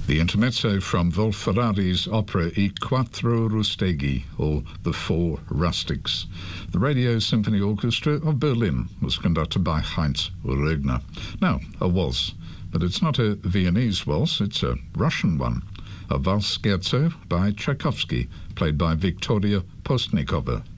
The intermezzo from Wolf-Ferrari's opera I Quattro Rusteghi, or The Four Rustics. The Radio Symphony Orchestra of Berlin was conducted by Heinz Regner. Now, a waltz, but it's not a Viennese waltz, it's a Russian one. A valse scherzo by Tchaikovsky, played by Viktoria Postnikova.